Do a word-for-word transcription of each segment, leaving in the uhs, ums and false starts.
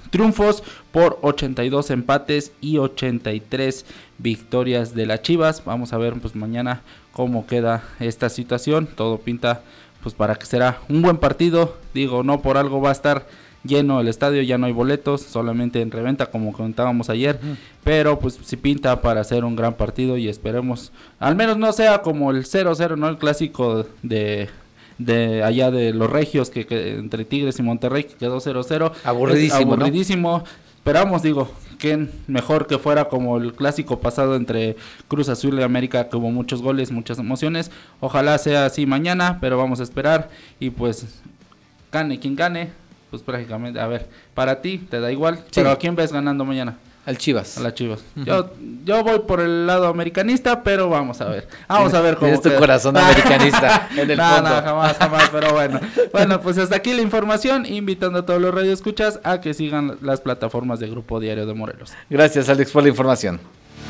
triunfos por ochenta y dos empates y ochenta y tres victorias de las Chivas. Vamos a ver pues mañana cómo queda esta situación. Todo pinta pues para que será un buen partido. Digo, no por algo va a estar lleno el estadio, ya no hay boletos, solamente en reventa como comentábamos ayer, uh-huh. pero pues sí pinta para ser un gran partido y esperemos, al menos no sea como el cero cero, ¿no? El clásico de de allá de los Regios, que, que entre Tigres y Monterrey, que quedó cero cero. Aburridísimo, aburridísimo, ¿no? Esperamos, digo, que mejor que fuera como el clásico pasado entre Cruz Azul y América, que hubo muchos goles, muchas emociones. Ojalá sea así mañana, pero vamos a esperar y pues gane quien gane. Pues prácticamente, a ver, para ti te da igual, sí. Pero ¿a quién ves ganando mañana? Al Chivas. A las Chivas. Uh-huh. Yo yo voy por el lado americanista, pero vamos a ver. Vamos a ver cómo es tu queda. Corazón americanista en el no, fondo. No, jamás, jamás, pero bueno. Bueno, pues hasta aquí la información, invitando a todos los radioescuchas a que sigan las plataformas de Grupo Diario de Morelos. Gracias, Alex, por la información.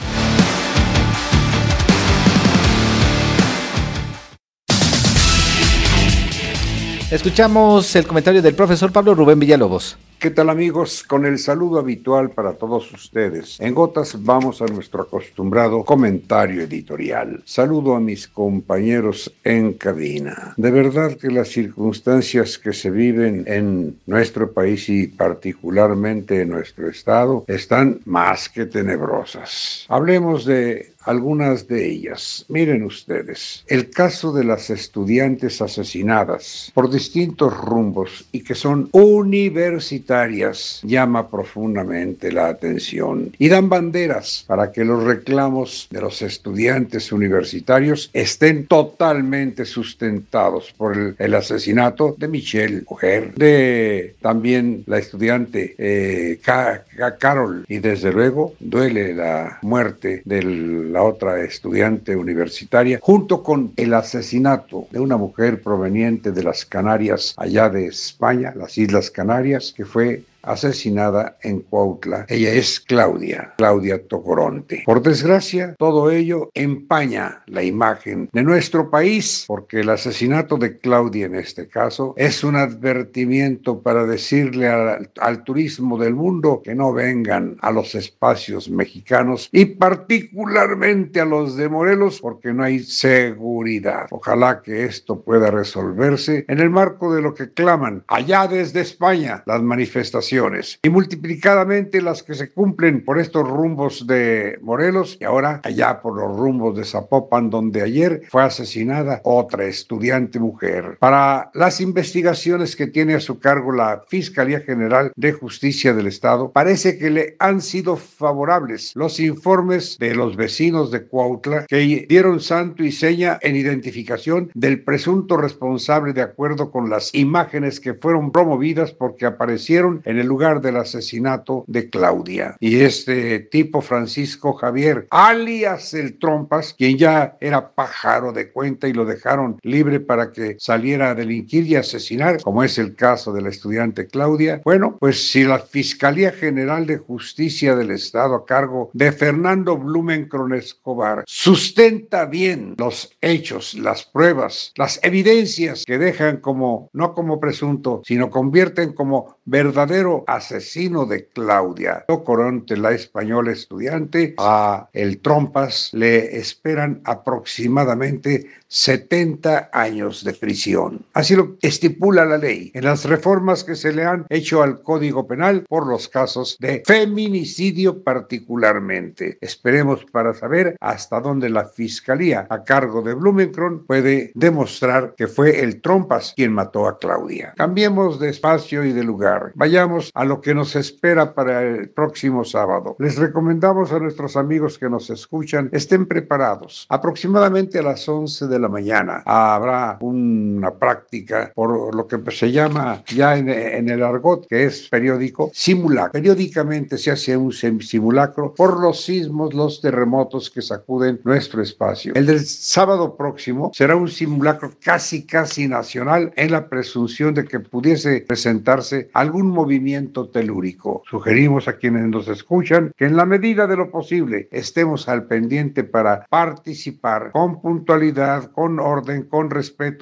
Escuchamos el comentario del profesor Pablo Rubén Villalobos. ¿Qué tal, amigos? Con el saludo habitual para todos ustedes. En Gotas vamos a nuestro acostumbrado comentario editorial. Saludo a mis compañeros en cabina. De verdad que las circunstancias que se viven en nuestro país y particularmente en nuestro estado están más que tenebrosas. Hablemos de algunas de ellas. Miren ustedes, el caso de las estudiantes asesinadas por distintos rumbos y que son universitarias llama profundamente la atención y dan banderas para que los reclamos de los estudiantes universitarios estén totalmente sustentados por el, el asesinato de Michelle, mujer, de también la estudiante eh, Ka, Ka, Carol, y desde luego duele la muerte del la otra estudiante universitaria, junto con el asesinato de una mujer proveniente de las Canarias, allá de España, las Islas Canarias, que fue asesinada en Cuautla. Ella es Claudia, Claudia Tocoronte. Por desgracia, todo ello empaña la imagen de nuestro país, porque el asesinato de Claudia en este caso es un advertimiento para decirle al, al turismo del mundo que no vengan a los espacios mexicanos y particularmente a los de Morelos, porque no hay seguridad. Ojalá que esto pueda resolverse en el marco de lo que claman allá desde España las manifestaciones y multiplicadamente las que se cumplen por estos rumbos de Morelos y ahora allá por los rumbos de Zapopan, donde ayer fue asesinada otra estudiante mujer. Para las investigaciones que tiene a su cargo la Fiscalía General de Justicia del Estado, parece que le han sido favorables los informes de los vecinos de Cuautla que dieron santo y seña en identificación del presunto responsable de acuerdo con las imágenes que fueron promovidas porque aparecieron en el lugar del asesinato de Claudia. Y este tipo, Francisco Javier, alias el Trompas, quien ya era pájaro de cuenta y lo dejaron libre para que saliera a delinquir y asesinar, como es el caso de la estudiante Claudia. Bueno, pues si la Fiscalía General de Justicia del Estado a cargo de Fernando Blumenkron Escobar sustenta bien los hechos, las pruebas, las evidencias que dejan como, no como presunto, sino convierten como verdadero asesino de Claudia Tocoronte, la española estudiante, a el Trompas le esperan aproximadamente setenta años de prisión. Así lo estipula la ley en las reformas que se le han hecho al Código Penal por los casos de feminicidio particularmente. Esperemos para saber hasta dónde la Fiscalía a cargo de Blumenkron puede demostrar que fue el Trompas quien mató a Claudia. Cambiemos de espacio y de lugar. Vayamos a lo que nos espera para el próximo sábado. Les recomendamos a nuestros amigos que nos escuchan estén preparados. Aproximadamente a las once de la mañana habrá una práctica por lo que se llama ya en, en el argot, que es periódico, simulacro. Periódicamente se hace un simulacro por los sismos, los terremotos que sacuden nuestro espacio. El del sábado próximo será un simulacro casi casi nacional en la presunción de que pudiese presentarse algún movimiento telúrico. Sugerimos a quienes nos escuchan que en la medida de lo posible estemos al pendiente para participar con puntualidad, con orden, con respeto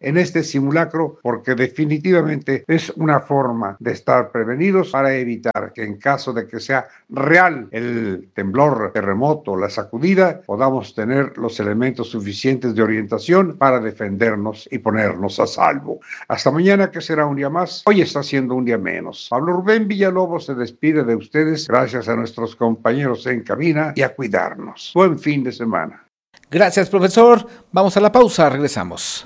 en este simulacro, porque definitivamente es una forma de estar prevenidos para evitar que en caso de que sea real el temblor, terremoto, la sacudida, podamos tener los elementos suficientes de orientación para defendernos y ponernos a salvo. Hasta mañana, que será un día más. Hoy está siendo un día menos. Pablo Rubén Villalobos se despide de ustedes, gracias a nuestros compañeros en cabina, y a cuidarnos. Buen fin de semana. Gracias, profesor. Vamos a la pausa, regresamos.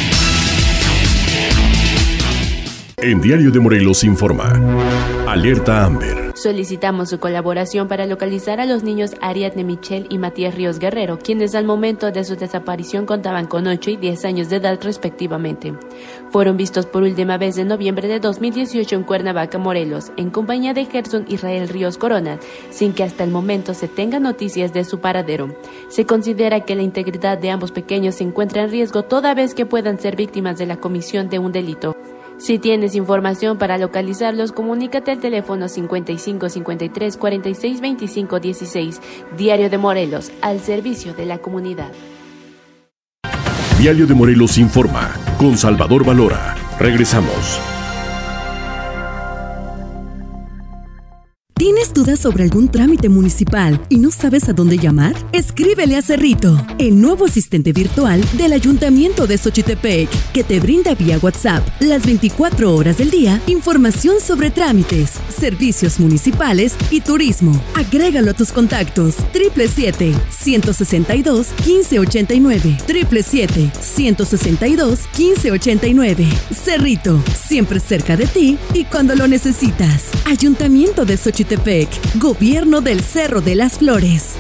En Diario de Morelos informa. Alerta Amber. Solicitamos su colaboración para localizar a los niños Ariadne Michelle y Matías Ríos Guerrero, quienes al momento de su desaparición contaban con ocho y diez años de edad respectivamente. Fueron vistos por última vez en noviembre de dos mil dieciocho en Cuernavaca, Morelos, en compañía de Gerson Israel Ríos Corona, sin que hasta el momento se tenga noticias de su paradero. Se considera que la integridad de ambos pequeños se encuentra en riesgo toda vez que puedan ser víctimas de la comisión de un delito. Si tienes información para localizarlos, comunícate al teléfono cincuenta y cinco cincuenta y tres cuarenta y seis veinticinco dieciséis. Diario de Morelos, al servicio de la comunidad. Diario de Morelos informa, con Salvador Valora. Regresamos. ¿Tienes dudas sobre algún trámite municipal y no sabes a dónde llamar? Escríbele a Cerrito, el nuevo asistente virtual del Ayuntamiento de Xochitepec, que te brinda vía WhatsApp las veinticuatro horas del día información sobre trámites, servicios municipales y turismo. Agrégalo a tus contactos. siete siete siete, uno seis dos, uno cinco ocho nueve. siete siete siete, uno seis dos, uno cinco ocho nueve. Cerrito, siempre cerca de ti y cuando lo necesitas. Ayuntamiento de Xochitepec. Gobierno del Cerro de las Flores.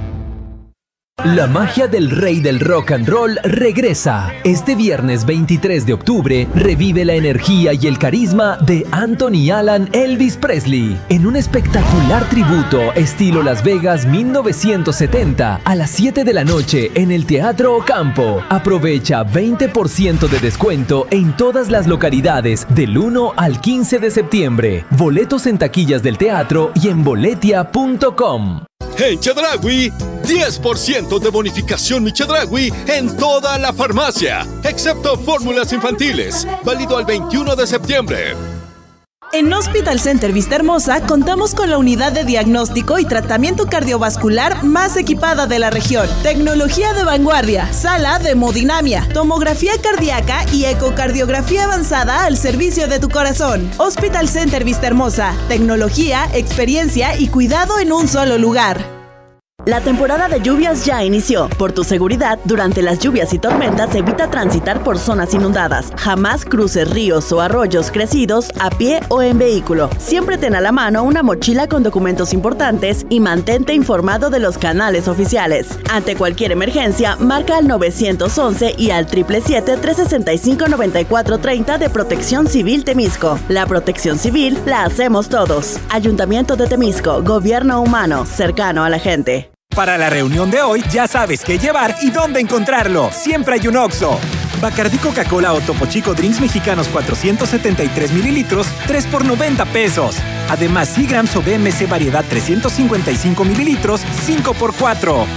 La magia del rey del rock and roll regresa. Este viernes veintitrés de octubre revive la energía y el carisma de Anthony Alan Elvis Presley en un espectacular tributo estilo Las Vegas mil novecientos setenta a las siete de la noche en el Teatro Ocampo. Aprovecha veinte por ciento de descuento en todas las localidades del uno al quince de septiembre. Boletos en taquillas del teatro y en boletia punto com. En Chedraui, diez por ciento de bonificación Mi Chedraui en toda la farmacia, excepto fórmulas infantiles, válido al veintiuno de septiembre. En Hospital Center Vista Hermosa contamos con la unidad de diagnóstico y tratamiento cardiovascular más equipada de la región. Tecnología de vanguardia, sala de hemodinamia, tomografía cardíaca y ecocardiografía avanzada al servicio de tu corazón. Hospital Center Vista Hermosa, tecnología, experiencia y cuidado en un solo lugar. La temporada de lluvias ya inició. Por tu seguridad, durante las lluvias y tormentas, evita transitar por zonas inundadas. Jamás cruces ríos o arroyos crecidos a pie o en vehículo. Siempre ten a la mano una mochila con documentos importantes y mantente informado de los canales oficiales. Ante cualquier emergencia, marca al nueve once y al siete siete siete, tres seis cinco, nueve cuatro tres cero de Protección Civil Temisco. La protección civil la hacemos todos. Ayuntamiento de Temisco, gobierno humano, cercano a la gente. Para la reunión de hoy, ya sabes qué llevar y dónde encontrarlo. Siempre hay un Oxxo. Bacardí Coca-Cola o Topo Chico Drinks Mexicanos cuatrocientos setenta y tres mililitros, tres por noventa pesos. Además, Seagrams o B M C Variedad trescientos cincuenta y cinco mililitros, cinco por cuatro.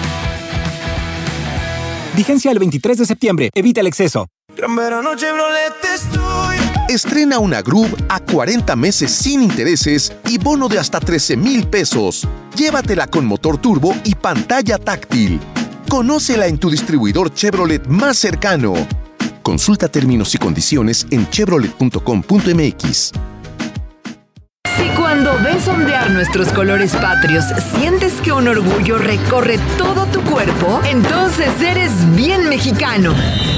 Vigencia el veintitrés de septiembre. Evita el exceso. Gran verano Chevrolet estoy. Estrena una Groove a cuarenta meses sin intereses y bono de hasta trece mil pesos. Llévatela con motor turbo y pantalla táctil. Conócela en tu distribuidor Chevrolet más cercano. Consulta términos y condiciones en chevrolet punto com punto m x. Si cuando ves ondear nuestros colores patrios sientes que un orgullo recorre todo tu cuerpo, entonces eres bien mexicano.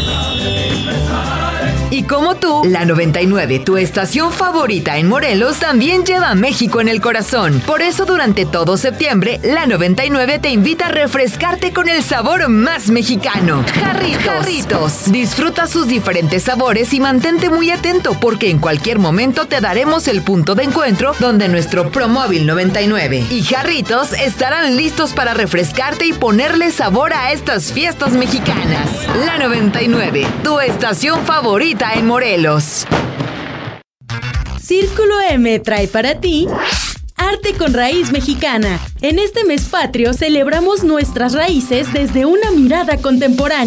Y como tú, la noventa y nueve, tu estación favorita en Morelos, también lleva a México en el corazón. Por eso, durante todo septiembre, la noventa y nueve te invita a refrescarte con el sabor más mexicano. Jarritos. Jarritos. Disfruta sus diferentes sabores y mantente muy atento, porque en cualquier momento te daremos el punto de encuentro donde nuestro Promóvil noventa y nueve y Jarritos estarán listos para refrescarte y ponerle sabor a estas fiestas mexicanas. La noventa y nueve, tu estación favorita en Morelos. Círculo M trae para ti Arte con Raíz Mexicana. En este mes patrio celebramos nuestras raíces desde una mirada contemporánea.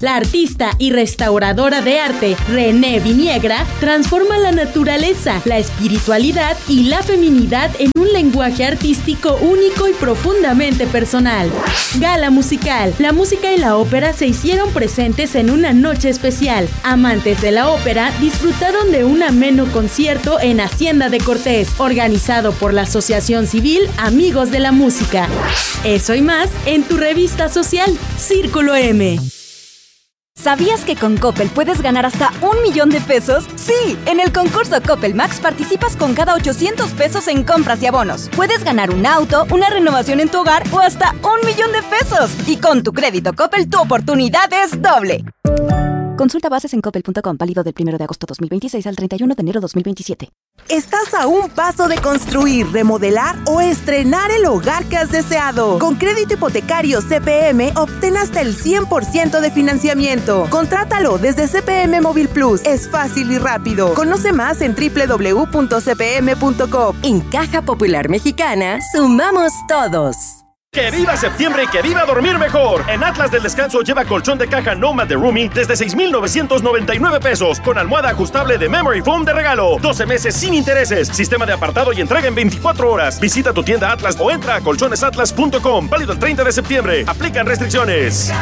La artista y restauradora de arte René Viniegra transforma la naturaleza, la espiritualidad y la feminidad en un lenguaje artístico único y profundamente personal. Gala musical. La música y la ópera se hicieron presentes en una noche especial. Amantes de la ópera disfrutaron de un ameno concierto en Hacienda de Cortés, organizado por la Asociación Civil Amigos de la Música. Eso y más en tu revista social, Círculo M. ¿Sabías que con Coppel puedes ganar hasta un millón de pesos? Sí, en el concurso Coppel Max participas con cada ochocientos pesos en compras y abonos. Puedes ganar un auto, una renovación en tu hogar o hasta un millón de pesos. Y con tu crédito Coppel, tu oportunidad es doble. Consulta bases en coppel punto com, válido del primero de agosto dos mil veintiséis al treinta y uno de enero dos mil veintisiete. Estás a un paso de construir, remodelar o estrenar el hogar que has deseado. Con crédito hipotecario C P M, obtén hasta el cien por ciento de financiamiento. Contrátalo desde C P M Móvil Plus. Es fácil y rápido. Conoce más en doble u doble u doble u punto c p m punto com. En Caja Popular Mexicana, sumamos todos. ¡Que viva septiembre y que viva dormir mejor! En Atlas del Descanso lleva colchón de caja Nomad de Roomy desde seis mil novecientos noventa y nueve pesos con almohada ajustable de Memory Foam de regalo. doce meses sin intereses. Sistema de apartado y entrega en veinticuatro horas. Visita tu tienda Atlas o entra a colchones atlas punto com. Válido el treinta de septiembre. Aplican restricciones.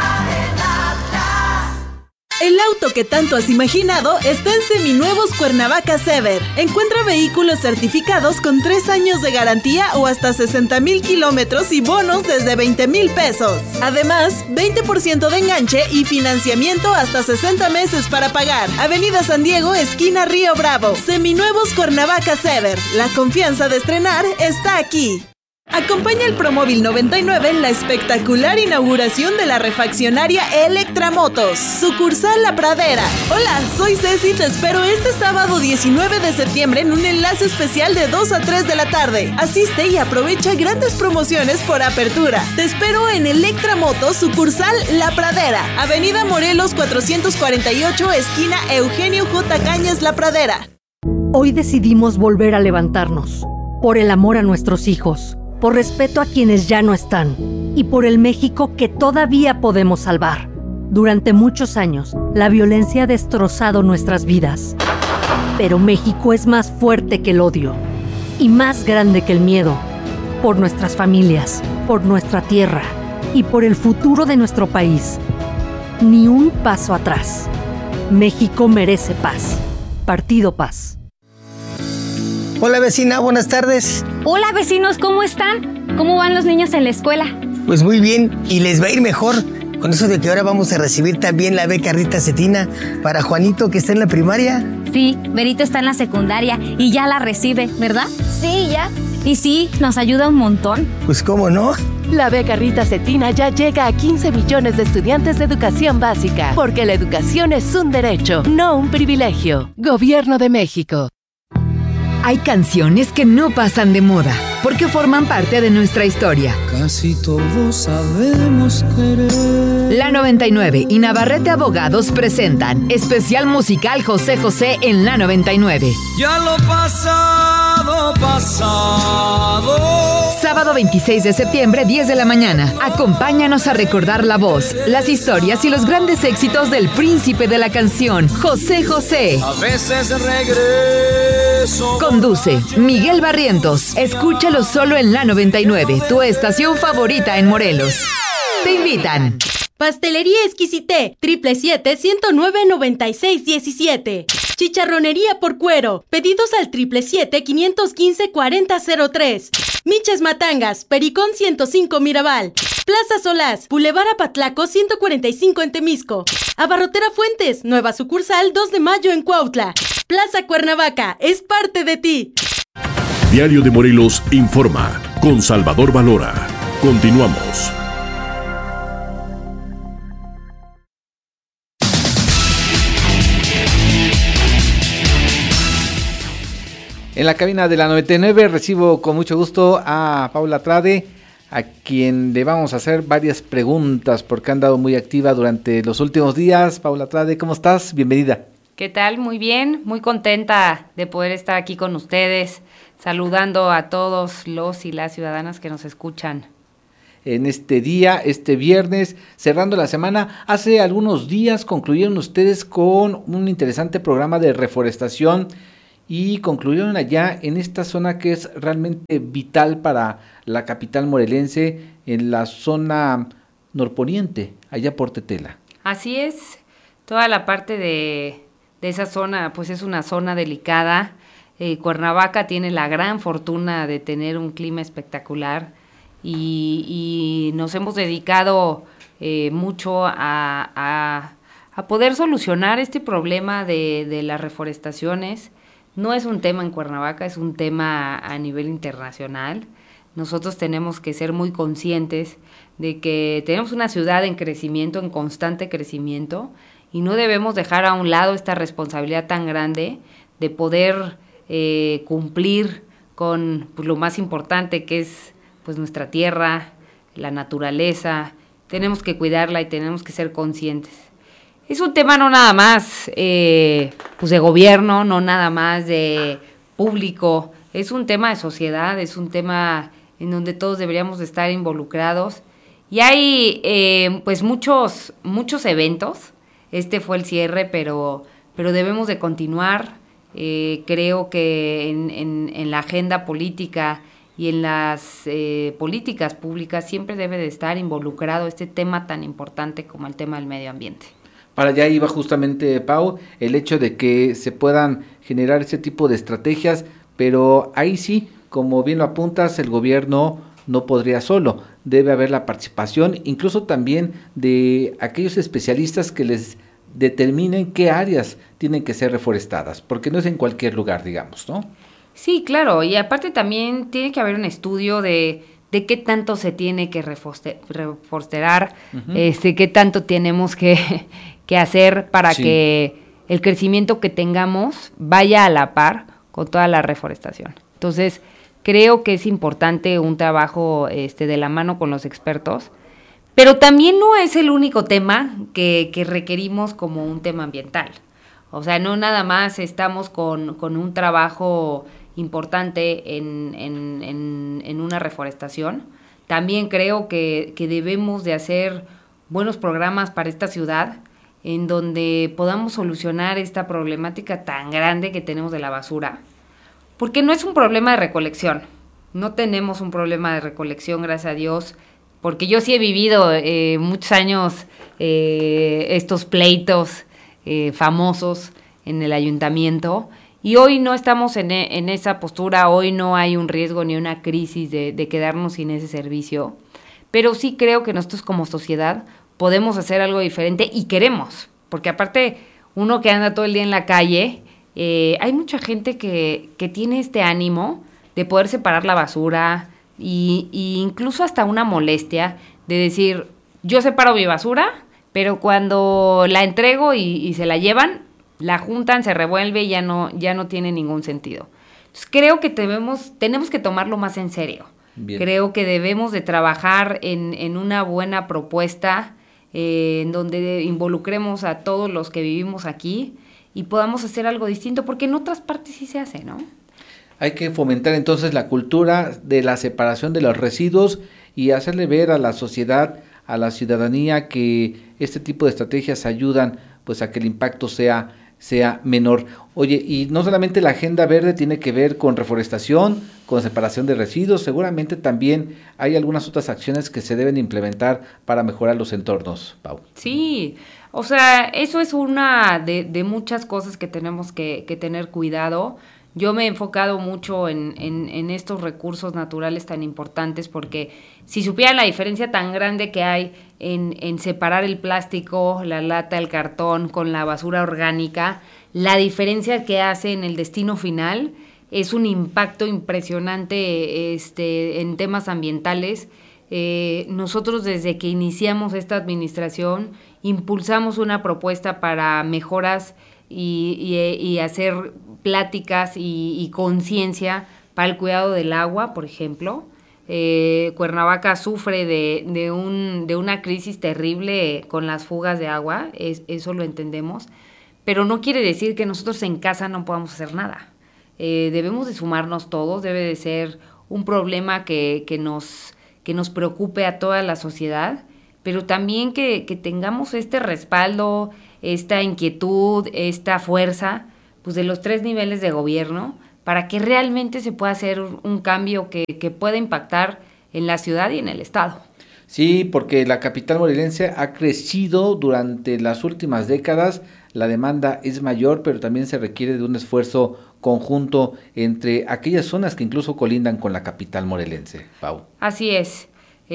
El auto que tanto has imaginado está en Seminuevos Cuernavaca Sever. Encuentra vehículos certificados con tres años de garantía o hasta sesenta mil kilómetros y bonos desde veinte mil pesos. Además, veinte por ciento de enganche y financiamiento hasta sesenta meses para pagar. Avenida San Diego, esquina Río Bravo. Seminuevos Cuernavaca Sever. La confianza de estrenar está aquí. Acompaña el Promóvil noventa y nueve en la espectacular inauguración de la refaccionaria Electramotos, sucursal La Pradera. Hola, soy Ceci, te espero este sábado diecinueve de septiembre en un enlace especial de dos a tres de la tarde. Asiste y aprovecha grandes promociones por apertura. Te espero en Electramotos, sucursal La Pradera, Avenida Morelos cuatrocientos cuarenta y ocho, esquina Eugenio J. Cañas, La Pradera. Hoy decidimos volver a levantarnos, por el amor a nuestros hijos, por respeto a quienes ya no están y por el México que todavía podemos salvar. Durante muchos años, la violencia ha destrozado nuestras vidas. Pero México es más fuerte que el odio y más grande que el miedo. Por nuestras familias, por nuestra tierra y por el futuro de nuestro país. Ni un paso atrás. México merece paz. Partido Paz. Hola vecina, buenas tardes. Hola vecinos, ¿cómo están? ¿Cómo van los niños en la escuela? Pues muy bien, y les va a ir mejor con eso de que ahora vamos a recibir también la beca Rita Cetina para Juanito, que está en la primaria. Sí, Berito está en la secundaria y ya la recibe, ¿verdad? Sí, ya. Y sí, nos ayuda un montón. Pues cómo no. La beca Rita Cetina ya llega a quince millones de estudiantes de educación básica, porque la educación es un derecho, no un privilegio. Gobierno de México. Hay canciones que no pasan de moda, porque forman parte de nuestra historia. Casi todos sabemos querer. La noventa y nueve y Navarrete Abogados presentan especial musical José José en La noventa y nueve. Ya lo pasado, pasado. Sábado veintiséis de septiembre, diez de la mañana. Acompáñanos a recordar la voz, las historias y los grandes éxitos del príncipe de la canción, José José. A veces regreso. Conduce Miguel Barrientos. Escúchalo solo en La noventa y nueve, tu estación favorita en Morelos. Te invitan. Pastelería Exquisité, triple siete, ciento nueve, noventa y seis diecisiete. Chicharronería por Cuero, pedidos al triple siete, quinientos quince, cuarenta cero tres. Miches Matangas, Pericón ciento cinco Mirabal. Plaza Solás, Boulevard Apatlaco ciento cuarenta y cinco en Temisco. Abarrotera Fuentes, nueva sucursal dos de mayo en Cuautla. Plaza Cuernavaca, es parte de ti. Diario de Morelos informa con Salvador Valora. Continuamos. En la cabina de la noventa y nueve recibo con mucho gusto a Paula Trade, a quien le vamos a hacer varias preguntas porque ha andado muy activa durante los últimos días. Paula Trade, ¿cómo estás? Bienvenida. ¿Qué tal? Muy bien, muy contenta de poder estar aquí con ustedes, saludando a todos los y las ciudadanas que nos escuchan. en este día, este viernes, cerrando la semana. Hace algunos días concluyeron ustedes con un interesante programa de reforestación y concluyeron allá en esta zona que es realmente vital para la capital morelense, en la zona norponiente, allá por Tetela. Así es, toda la parte de, de esa zona, pues es una zona delicada. Eh, Cuernavaca tiene la gran fortuna de tener un clima espectacular y, y nos hemos dedicado eh, mucho a, a, a poder solucionar este problema de, de las reforestaciones. No es un tema en Cuernavaca, es un tema a nivel internacional. Nosotros tenemos que ser muy conscientes de que tenemos una ciudad en crecimiento, en constante crecimiento, y no debemos dejar a un lado esta responsabilidad tan grande de poder eh, cumplir con pues, lo más importante, que es pues nuestra tierra, la naturaleza. Tenemos que cuidarla y tenemos que ser conscientes. Es un tema no nada más eh, pues de gobierno, no nada más de público, es un tema de sociedad, es un tema en donde todos deberíamos de estar involucrados. Y hay eh, pues muchos, muchos eventos, este fue el cierre, pero, pero debemos de continuar. Eh, creo que en, en, en la agenda política y en las eh, políticas públicas siempre debe de estar involucrado este tema tan importante como el tema del medio ambiente. Para allá iba justamente, Pau, el hecho de que se puedan generar ese tipo de estrategias, pero ahí sí, como bien lo apuntas, el gobierno no podría solo, debe haber la participación, incluso también de aquellos especialistas que les determinen qué áreas tienen que ser reforestadas, porque no es en cualquier lugar, digamos, ¿no? Sí, claro, y aparte también tiene que haber un estudio de, de qué tanto se tiene que reforestar, reforestar uh-huh. este, qué tanto tenemos que, que hacer para sí. que el crecimiento que tengamos vaya a la par con toda la reforestación. Entonces, creo que es importante un trabajo este, de la mano con los expertos, pero también no es el único tema que, que requerimos como un tema ambiental. O sea, no nada más estamos con, con un trabajo importante en, en, en, en una reforestación. También creo que, que debemos de hacer buenos programas para esta ciudad, en donde podamos solucionar esta problemática tan grande que tenemos de la basura. Porque no es un problema de recolección, no tenemos un problema de recolección, gracias a Dios, porque yo sí he vivido eh, muchos años eh, estos pleitos eh, famosos en el ayuntamiento, y hoy no estamos en, e, en esa postura, hoy no hay un riesgo ni una crisis de, de quedarnos sin ese servicio, pero sí creo que nosotros como sociedad podemos hacer algo diferente y queremos, porque aparte uno que anda todo el día en la calle, Eh, hay mucha gente que, que tiene este ánimo de poder separar la basura y, y incluso hasta una molestia de decir, yo separo mi basura, pero cuando la entrego y, y se la llevan, la juntan, se revuelve y ya no, ya no tiene ningún sentido. Entonces creo que debemos, tenemos que tomarlo más en serio. Bien. Creo que debemos de trabajar en, en una buena propuesta eh, en donde involucremos a todos los que vivimos aquí y podamos hacer algo distinto, porque en otras partes sí se hace, ¿no? Hay que fomentar entonces la cultura de la separación de los residuos y hacerle ver a la sociedad, a la ciudadanía, que este tipo de estrategias ayudan pues a que el impacto sea, sea menor. Oye, y no solamente la agenda verde tiene que ver con reforestación, con separación de residuos, seguramente también hay algunas otras acciones que se deben implementar para mejorar los entornos, Pau. Sí, o sea, eso es una de, de muchas cosas que tenemos que, que tener cuidado. Yo me he enfocado mucho en, en, en estos recursos naturales tan importantes, porque si supieran la diferencia tan grande que hay en, en separar el plástico, la lata, el cartón con la basura orgánica, la diferencia que hace en el destino final es un impacto impresionante este, en temas ambientales. Eh, nosotros desde que iniciamos esta administración impulsamos una propuesta para mejoras y, y, y hacer pláticas y, y conciencia para el cuidado del agua, por ejemplo. Eh, Cuernavaca sufre de, de, un, de una crisis terrible con las fugas de agua, es, eso lo entendemos, pero no quiere decir que nosotros en casa no podamos hacer nada. Eh, debemos de sumarnos todos, debe de ser un problema que, que nos... que nos preocupe a toda la sociedad, pero también que, que tengamos este respaldo, esta inquietud, esta fuerza, pues de los tres niveles de gobierno, para que realmente se pueda hacer un cambio que, que pueda impactar en la ciudad y en el estado. Sí, porque la capital morelense ha crecido durante las últimas décadas, la demanda es mayor, pero también se requiere de un esfuerzo conjunto entre aquellas zonas que incluso colindan con la capital morelense. Pau. Así es,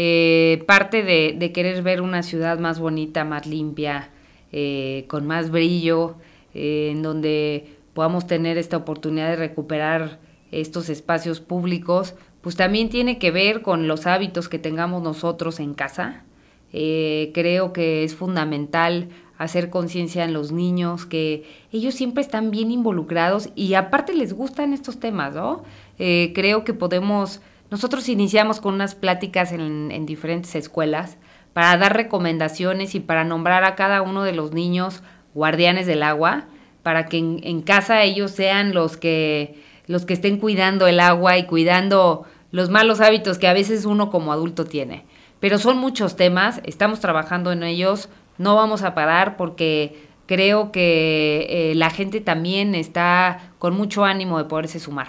eh, parte de, de querer ver una ciudad más bonita, más limpia, eh, con más brillo, eh, en donde podamos tener esta oportunidad de recuperar estos espacios públicos, pues también tiene que ver con los hábitos que tengamos nosotros en casa. Eh, creo que es fundamental hacer conciencia en los niños, que ellos siempre están bien involucrados y aparte les gustan estos temas, ¿no? Eh, creo que podemos, nosotros iniciamos con unas pláticas en, en diferentes escuelas para dar recomendaciones y para nombrar a cada uno de los niños guardianes del agua, para que en, en casa ellos sean los que, los que estén cuidando el agua y cuidando los malos hábitos que a veces uno como adulto tiene. Pero son muchos temas, estamos trabajando en ellos, no vamos a parar porque creo que eh, la gente también está con mucho ánimo de poderse sumar.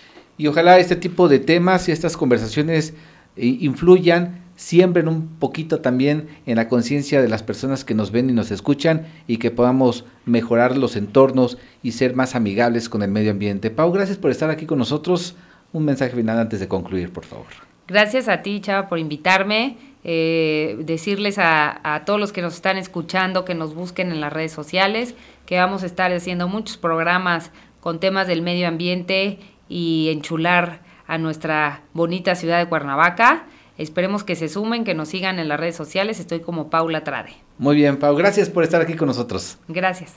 Y ojalá este tipo de temas y estas conversaciones eh, influyan, siembren un poquito también en la conciencia de las personas que nos ven y nos escuchan y que podamos mejorar los entornos y ser más amigables con el medio ambiente. Pau, gracias por estar aquí con nosotros. Un mensaje final antes de concluir, por favor. Gracias a ti, Chava, por invitarme. Eh, decirles a, a todos los que nos están escuchando que nos busquen en las redes sociales, que vamos a estar haciendo muchos programas con temas del medio ambiente y enchular a nuestra bonita ciudad de Cuernavaca. Esperemos que se sumen, que nos sigan en las redes sociales. Estoy como Paula Trade. Muy bien, Pau. Gracias por estar aquí con nosotros. Gracias.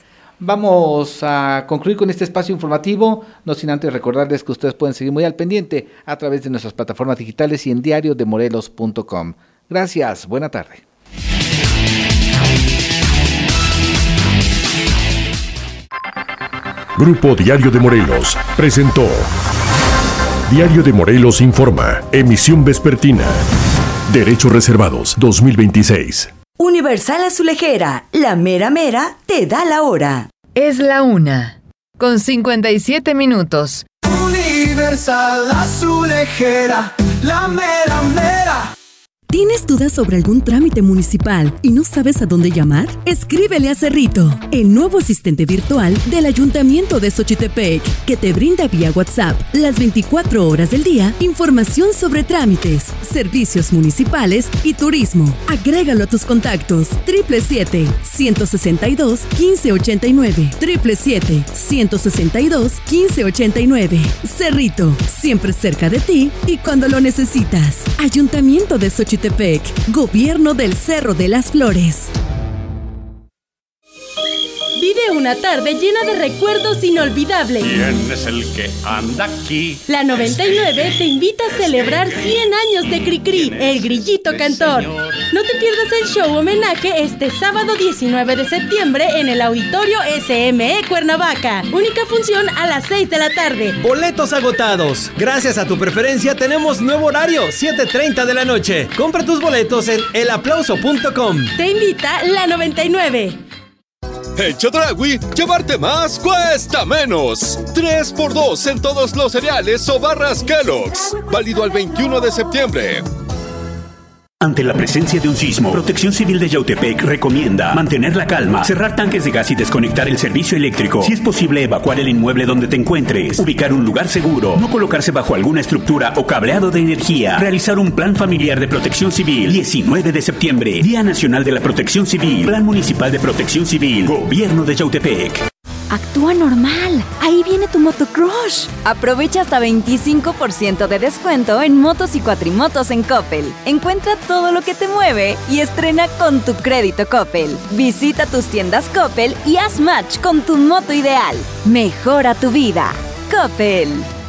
Vamos a concluir con este espacio informativo, no sin antes recordarles que ustedes pueden seguir muy al pendiente a través de nuestras plataformas digitales y en diario de morelos punto com. Gracias, buena tarde. Grupo Diario de Morelos presentó Diario de Morelos Informa, emisión vespertina. Derechos reservados dos mil veintiséis. Universal Azulejera, la mera mera te da la hora. Es la una, con cincuenta y siete minutos. Universal Azulejera, la mera mera. ¿Tienes dudas sobre algún trámite municipal y no sabes a dónde llamar? Escríbele a Cerrito, el nuevo asistente virtual del Ayuntamiento de Xochitepec, que te brinda vía WhatsApp las veinticuatro horas del día información sobre trámites, servicios municipales y turismo. Agrégalo a tus contactos. siete siete siete, uno seis dos, uno cinco ocho nueve. siete siete siete, uno seis dos, uno cinco ocho nueve. Cerrito, siempre cerca de ti y cuando lo necesitas. Ayuntamiento de Xochitepec. Gobierno del Cerro de las Flores. Vive una tarde llena de recuerdos inolvidables. ¿Quién es el que anda aquí? La noventa y nueve te invita a celebrar cien años de Cricri, el grillito cantor. No te pierdas el show homenaje este sábado diecinueve de septiembre en el Auditorio S M E Cuernavaca. Única función a las seis de la tarde. Boletos agotados. Gracias a tu preferencia tenemos nuevo horario, siete treinta de la noche. Compra tus boletos en el aplauso punto com. Te invita la noventa y nueve. En Chedraui, llevarte más cuesta menos. tres por dos en todos los cereales o barras Kellogg's. Válido al veintiuno de septiembre. Ante la presencia de un sismo, Protección Civil de Yautepec recomienda mantener la calma, cerrar tanques de gas y desconectar el servicio eléctrico. Si es posible, evacuar el inmueble donde te encuentres, ubicar un lugar seguro, no colocarse bajo alguna estructura o cableado de energía, realizar un plan familiar de Protección Civil. diecinueve de septiembre, Día Nacional de la Protección Civil, Plan Municipal de Protección Civil, Gobierno de Yautepec. Actúa normal. Ahí viene tu motocrush. Aprovecha hasta veinticinco por ciento de descuento en motos y cuatrimotos en Coppel. Encuentra todo lo que te mueve y estrena con tu crédito Coppel. Visita tus tiendas Coppel y haz match con tu moto ideal. Mejora tu vida. Coppel.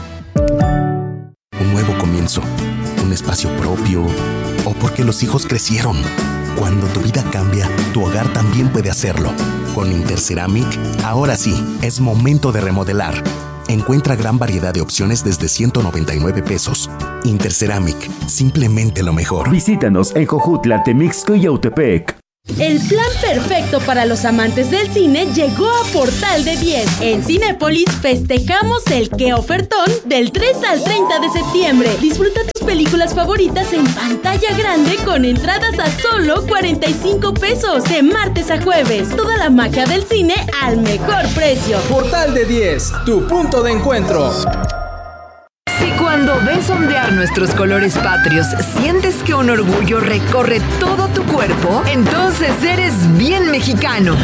Un nuevo comienzo. Un espacio propio. O porque los hijos crecieron. Cuando tu vida cambia, tu hogar también puede hacerlo. Con Interceramic, ahora sí, es momento de remodelar. Encuentra gran variedad de opciones desde ciento noventa y nueve pesos. Interceramic, simplemente lo mejor. Visítanos en Jojutla, Temixco y Yautepec. El plan perfecto para los amantes del cine llegó a Portal de diez. En Cinépolis festejamos el qué ofertón del tres al treinta de septiembre. Disfruta tus películas favoritas en pantalla grande con entradas a solo cuarenta y cinco pesos de martes a jueves. Toda la magia del cine al mejor precio. Portal de diez, tu punto de encuentro. Si cuando ves ondear nuestros colores patrios sientes que un orgullo recorre todo tu cuerpo, entonces eres bien mexicano.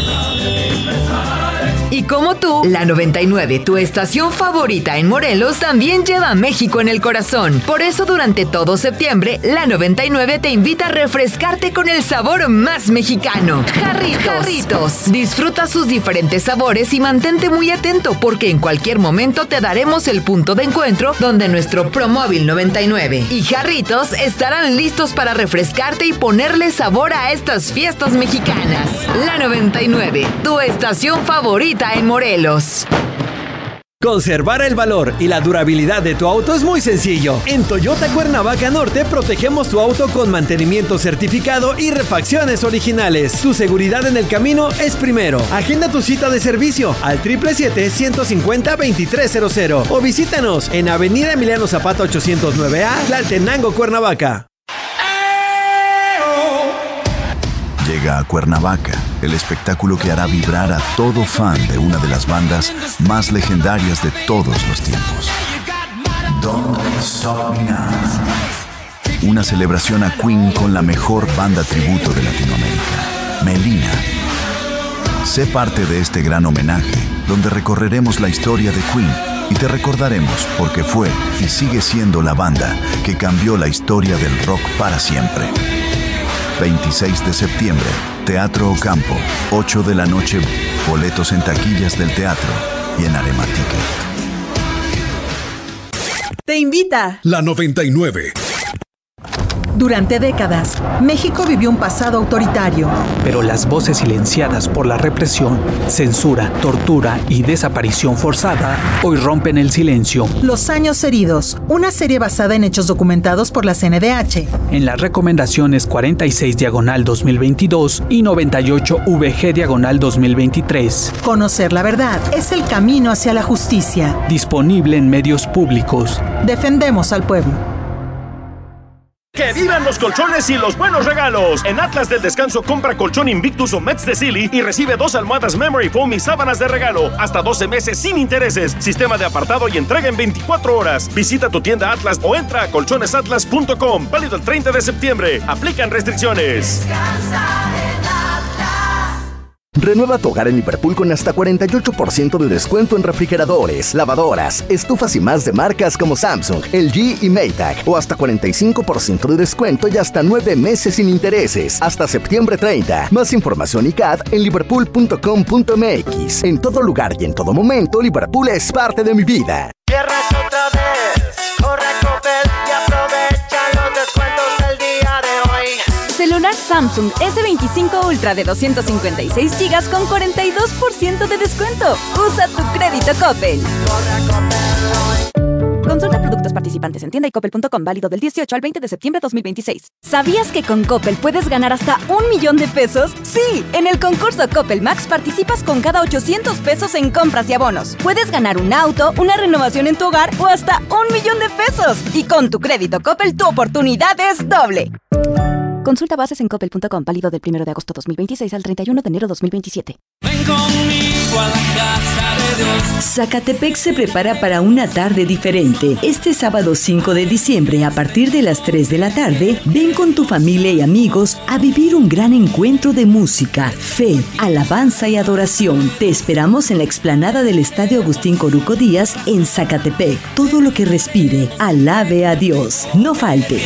Y como tú, la noventa y nueve, tu estación favorita en Morelos, también lleva a México en el corazón. Por eso durante todo septiembre, la noventa y nueve te invita a refrescarte con el sabor más mexicano. Jarritos. Jarritos. Disfruta sus diferentes sabores y mantente muy atento porque en cualquier momento te daremos el punto de encuentro donde nuestro Promóvil noventa y nueve y Jarritos estarán listos para refrescarte y ponerle sabor a estas fiestas mexicanas. La noventa y nueve, tu estación favorita en Morelos. Conservar el valor y la durabilidad de tu auto es muy sencillo. En Toyota Cuernavaca Norte protegemos tu auto con mantenimiento certificado y refacciones originales. Tu seguridad en el camino es primero. Agenda tu cita de servicio al siete siete siete, ciento cincuenta, veintitrés cero cero o visítanos en Avenida Emiliano Zapata ochocientos nueve A, Tlaltenango, Cuernavaca. Llega a Cuernavaca, el espectáculo que hará vibrar a todo fan de una de las bandas más legendarias de todos los tiempos. Don't Stop Me Now. Una celebración a Queen con la mejor banda tributo de Latinoamérica, Melina. Sé parte de este gran homenaje, donde recorreremos la historia de Queen y te recordaremos porque fue y sigue siendo la banda que cambió la historia del rock para siempre. veintiséis de septiembre, Teatro Ocampo, ocho de la noche, boletos en taquillas del teatro y en Arema Ticket. Te invita la noventa y nueve. Durante décadas, México vivió un pasado autoritario. Pero las voces silenciadas por la represión, censura, tortura y desaparición forzada hoy rompen el silencio. Los años heridos, una serie basada en hechos documentados por la C N D H. En las recomendaciones cuarenta y seis diagonal dos mil veintidós y noventa y ocho V G diagonal dos mil veintitrés. Conocer la verdad es el camino hacia la justicia. Disponible en medios públicos. Defendemos al pueblo. ¡Que vivan los colchones y los buenos regalos! En Atlas del Descanso compra colchón Invictus o Mets de Silly y recibe dos almohadas Memory Foam y sábanas de regalo. Hasta doce meses sin intereses. Sistema de apartado y entrega en veinticuatro horas. Visita tu tienda Atlas o entra a colchones atlas punto com. Válido el treinta de septiembre. Aplican restricciones. Renueva tu hogar en Liverpool con hasta cuarenta y ocho por ciento de descuento en refrigeradores, lavadoras, estufas y más de marcas como Samsung, L G y Maytag. O hasta cuarenta y cinco por ciento de descuento y hasta nueve meses sin intereses. Hasta septiembre treinta. Más información y C A D en liverpool punto com punto m x. En todo lugar y en todo momento, Liverpool es parte de mi vida. Cierras otra vez, corre a Coppel y aprovecha los descuentos del día de hoy. Celular Samsung ese veinticinco Ultra de doscientos cincuenta y seis gigas con cuarenta y dos por ciento de descuento. Usa tu crédito Coppel. Consulta productos participantes en tienda y coppel punto com, válido del dieciocho al veinte de septiembre de dos mil veintiséis. ¿Sabías que con Coppel puedes ganar hasta un millón de pesos? Sí, en el concurso Coppel Max participas con cada ochocientos pesos en compras y abonos. Puedes ganar un auto, una renovación en tu hogar o hasta un millón de pesos. Y con tu crédito Coppel tu oportunidad es doble. Consulta bases en coppel punto com, válido del primero de agosto de dos mil veintiséis al treinta y uno de enero de dos mil veintisiete. Ven conmigo a la casa de Dios. Zacatepec se prepara para una tarde diferente. Este sábado cinco de diciembre, a partir de las tres de la tarde, ven con tu familia y amigos a vivir un gran encuentro de música, fe, alabanza y adoración. Te esperamos en la explanada del Estadio Agustín Coruco Díaz en Zacatepec. Todo lo que respire, alabe a Dios. No falte.